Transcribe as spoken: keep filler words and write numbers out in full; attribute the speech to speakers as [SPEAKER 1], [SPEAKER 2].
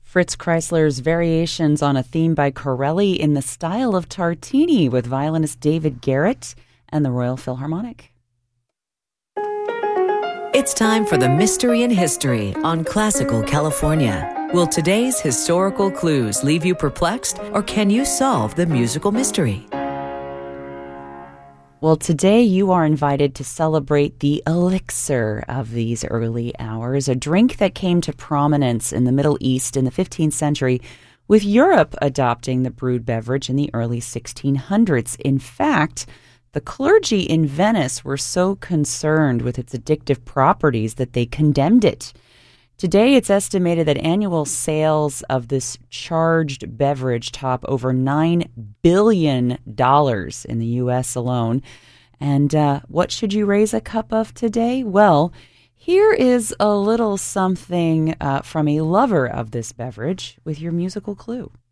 [SPEAKER 1] Fritz Kreisler's variations on a theme by Corelli in the style of Tartini with violinist David Garrett and the Royal Philharmonic.
[SPEAKER 2] It's time for the Mystery in History on Classical California. Will today's historical clues leave you perplexed, or can you solve the musical mystery?
[SPEAKER 1] Well, today you are invited to celebrate the elixir of these early hours, a drink that came to prominence in the Middle East in the fifteenth century, with Europe adopting the brewed beverage in the early sixteen hundreds. In fact, the clergy in Venice were so concerned with its addictive properties that they condemned it. Today, it's estimated that annual sales of this charged beverage top over nine billion dollars in the U S alone. And uh, what should you raise a cup of today? Well, here is a little something uh, from a lover of this beverage with your musical clue.